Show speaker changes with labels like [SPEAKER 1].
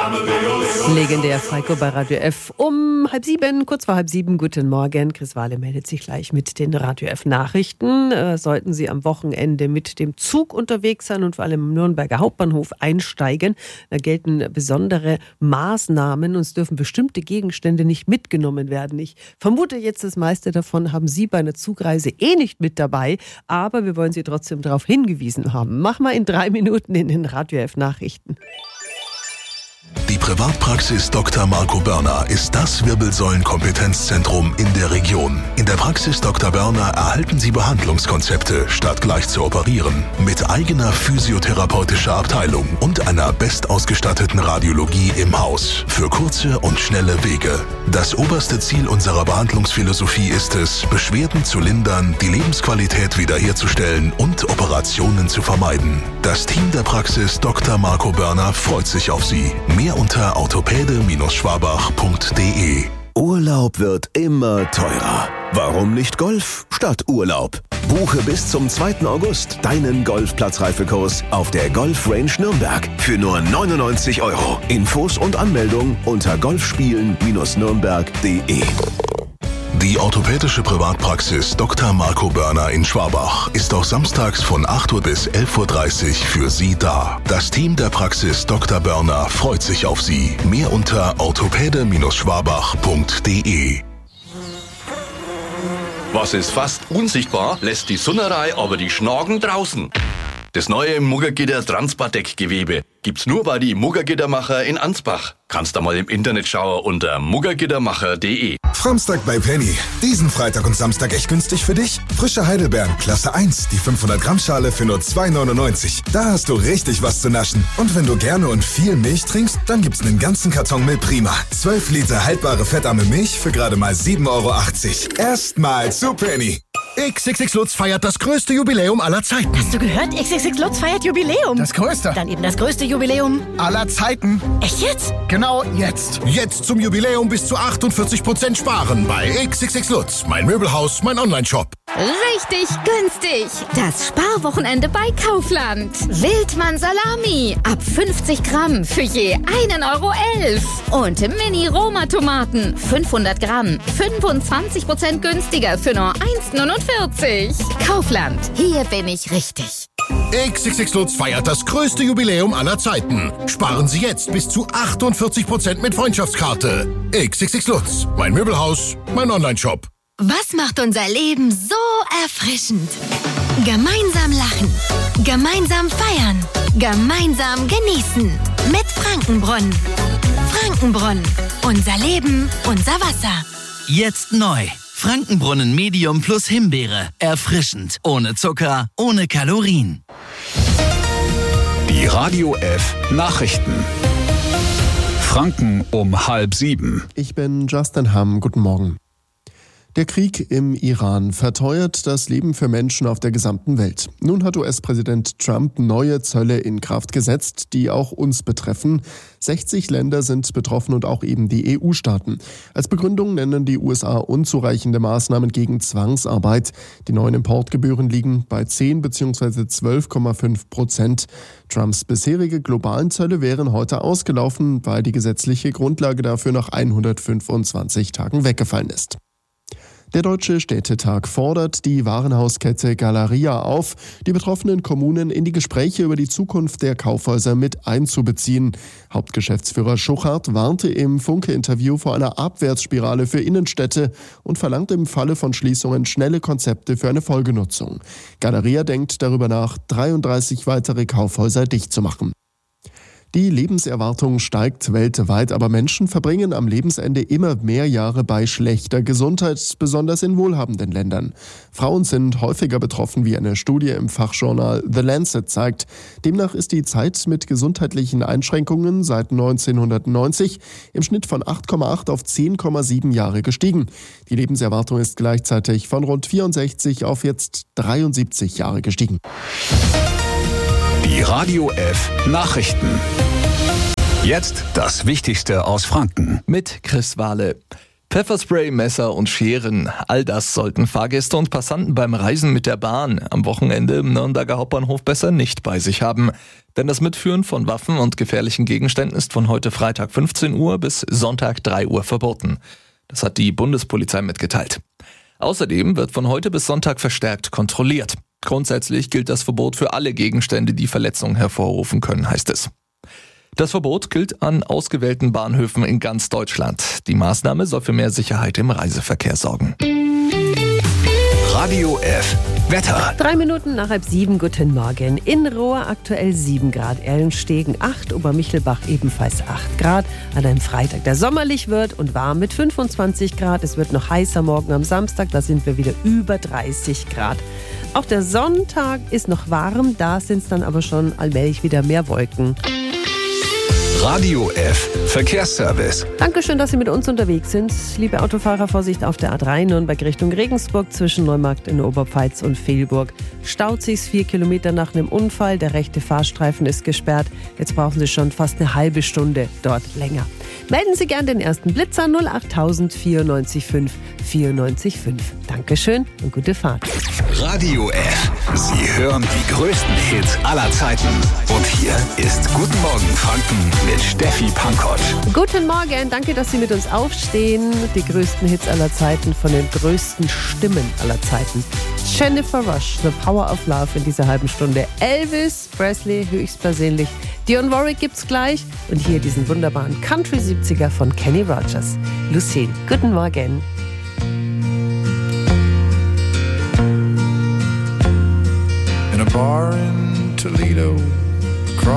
[SPEAKER 1] Legendär Falco bei Radio F um 6:30, kurz vor 6:30. Guten Morgen. Chris Wahle meldet sich gleich mit den Radio F Nachrichten. Sollten Sie am Wochenende mit dem Zug unterwegs sein und vor allem im Nürnberger Hauptbahnhof einsteigen, da gelten besondere Maßnahmen und es dürfen bestimmte Gegenstände nicht mitgenommen werden. Ich vermute jetzt, das meiste davon haben Sie bei einer Zugreise nicht mit dabei, aber wir wollen Sie trotzdem darauf hingewiesen haben. Mach mal in 3 Minuten in den Radio F Nachrichten.
[SPEAKER 2] Die Privatpraxis Dr. Marco Börner ist das Wirbelsäulen-Kompetenzzentrum in der Region. In der Praxis Dr. Börner erhalten Sie Behandlungskonzepte, statt gleich zu operieren. Mit eigener physiotherapeutischer Abteilung und einer bestausgestatteten Radiologie im Haus. Für kurze und schnelle Wege. Das oberste Ziel unserer Behandlungsphilosophie ist es, Beschwerden zu lindern, die Lebensqualität wiederherzustellen und Operationen zu vermeiden. Das Team der Praxis Dr. Marco Börner freut sich auf Sie. Mehr unter orthopäde-schwabach.de.
[SPEAKER 3] Urlaub wird immer teurer. Warum nicht Golf statt Urlaub? Buche bis zum 2. August deinen Golfplatzreifekurs auf der Golf Range Nürnberg für nur 99 €. Infos und Anmeldung unter golfspielen-nürnberg.de.
[SPEAKER 2] Die orthopädische Privatpraxis Dr. Marco Börner in Schwabach ist auch samstags von 8 Uhr bis 11:30 Uhr für Sie da. Das Team der Praxis Dr. Börner freut sich auf Sie. Mehr unter orthopäde-schwabach.de.
[SPEAKER 4] Was ist fast unsichtbar, lässt die Sonnerei aber die Schnagen draußen. Das neue Muggergitter Transpardeck-Gewebe gibt's nur bei die Muggergittermacher in Ansbach. Kannst da mal im Internet schauen unter muggergittermacher.de.
[SPEAKER 5] Framstag bei Penny. Diesen Freitag und Samstag echt günstig für dich. Frische Heidelbeeren, Klasse 1, die 500 Gramm Schale für nur 2,99. Da hast du richtig was zu naschen. Und wenn du gerne und viel Milch trinkst, dann gibt's einen ganzen Karton Milprima. 12 Liter haltbare fettarme Milch für gerade mal 7,80 €. Erstmal zu Penny.
[SPEAKER 6] XXX Lutz feiert das größte Jubiläum aller Zeiten.
[SPEAKER 7] Hast du gehört? XXX Lutz feiert Jubiläum.
[SPEAKER 6] Das größte.
[SPEAKER 7] Dann eben das größte Jubiläum
[SPEAKER 6] aller Zeiten.
[SPEAKER 7] Echt jetzt?
[SPEAKER 6] Genau jetzt. Jetzt zum Jubiläum bis zu 48% sparen bei XXX Lutz. Mein Möbelhaus, mein Online-Shop.
[SPEAKER 8] Richtig günstig. Das Sparwochenende bei Kaufland. Wildmann Salami ab 50 Gramm für je 1,11 €. Und Mini-Roma-Tomaten 500 Gramm 25% günstiger für nur 1,49 €. Kaufland, hier bin ich richtig.
[SPEAKER 6] XXX Lutz feiert das größte Jubiläum aller Zeiten. Sparen Sie jetzt bis zu 48% mit Freundschaftskarte. XXX Lutz. Mein Möbelhaus, mein Online-Shop.
[SPEAKER 9] Was macht unser Leben so erfrischend? Gemeinsam lachen, gemeinsam feiern, gemeinsam genießen. Mit Frankenbrunnen. Frankenbrunnen. Unser Leben, unser Wasser.
[SPEAKER 10] Jetzt neu. Frankenbrunnen Medium plus Himbeere. Erfrischend. Ohne Zucker, ohne Kalorien.
[SPEAKER 11] Die Radio F Nachrichten. Franken um 6:30.
[SPEAKER 12] Ich bin Justin Hamm. Guten Morgen. Der Krieg im Iran verteuert das Leben für Menschen auf der gesamten Welt. Nun hat US-Präsident Trump neue Zölle in Kraft gesetzt, die auch uns betreffen. 60 Länder sind betroffen und auch eben die EU-Staaten. Als Begründung nennen die USA unzureichende Maßnahmen gegen Zwangsarbeit. Die neuen Importgebühren liegen bei 10 bzw. 12,5%. Trumps bisherige globalen Zölle wären heute ausgelaufen, weil die gesetzliche Grundlage dafür nach 125 Tagen weggefallen ist. Der Deutsche Städtetag fordert die Warenhauskette Galeria auf, die betroffenen Kommunen in die Gespräche über die Zukunft der Kaufhäuser mit einzubeziehen. Hauptgeschäftsführer Schuchart warnte im Funke-Interview vor einer Abwärtsspirale für Innenstädte und verlangt im Falle von Schließungen schnelle Konzepte für eine Folgenutzung. Galeria denkt darüber nach, 33 weitere Kaufhäuser dicht zu machen. Die Lebenserwartung steigt weltweit, aber Menschen verbringen am Lebensende immer mehr Jahre bei schlechter Gesundheit, besonders in wohlhabenden Ländern. Frauen sind häufiger betroffen, wie eine Studie im Fachjournal The Lancet zeigt. Demnach ist die Zeit mit gesundheitlichen Einschränkungen seit 1990 im Schnitt von 8,8 auf 10,7 Jahre gestiegen. Die Lebenserwartung ist gleichzeitig von rund 64 auf jetzt 73 Jahre gestiegen.
[SPEAKER 11] Die Radio F Nachrichten. Jetzt das Wichtigste aus Franken.
[SPEAKER 13] Mit Chris Wahle. Pfefferspray, Messer und Scheren, all das sollten Fahrgäste und Passanten beim Reisen mit der Bahn am Wochenende im Nürnberger Hauptbahnhof besser nicht bei sich haben. Denn das Mitführen von Waffen und gefährlichen Gegenständen ist von heute Freitag 15 Uhr bis Sonntag 3 Uhr verboten. Das hat die Bundespolizei mitgeteilt. Außerdem wird von heute bis Sonntag verstärkt kontrolliert. Grundsätzlich gilt das Verbot für alle Gegenstände, die Verletzungen hervorrufen können, heißt es. Das Verbot gilt an ausgewählten Bahnhöfen in ganz Deutschland. Die Maßnahme soll für mehr Sicherheit im Reiseverkehr sorgen.
[SPEAKER 11] Radio F. Wetter.
[SPEAKER 1] 3 Minuten nach 6:30, guten Morgen. In Rohr aktuell 7 Grad, Erlenstegen 8, Obermichelbach ebenfalls 8 Grad. An einem Freitag, der sommerlich wird und warm mit 25 Grad. Es wird noch heißer morgen am Samstag, da sind wir wieder über 30 Grad. Auch der Sonntag ist noch warm, da sind es dann aber schon allmählich wieder mehr Wolken.
[SPEAKER 11] Radio F. Verkehrsservice.
[SPEAKER 1] Dankeschön, dass Sie mit uns unterwegs sind. Liebe Autofahrer, Vorsicht auf der A3 Nürnberg Richtung Regensburg zwischen Neumarkt in der Oberpfalz und Vilburg. Staut sich's 4 Kilometer nach einem Unfall. Der rechte Fahrstreifen ist gesperrt. Jetzt brauchen Sie schon fast eine halbe Stunde dort länger. Melden Sie gern den ersten Blitzer 08000 94 5 94 5. Dankeschön und gute Fahrt.
[SPEAKER 11] Radio F. Sie hören die größten Hits aller Zeiten. Und hier ist Guten Morgen Franken mit Steffi Pankott.
[SPEAKER 1] Guten Morgen, danke, dass Sie mit uns aufstehen. Die größten Hits aller Zeiten von den größten Stimmen aller Zeiten. Jennifer Rush, The Power of Love in dieser halben Stunde. Elvis Presley höchstpersönlich. Dionne Warwick gibt's gleich. Und hier diesen wunderbaren Country 70er von Kenny Rogers. Lucille, guten Morgen.
[SPEAKER 14] In a bar in Toledo,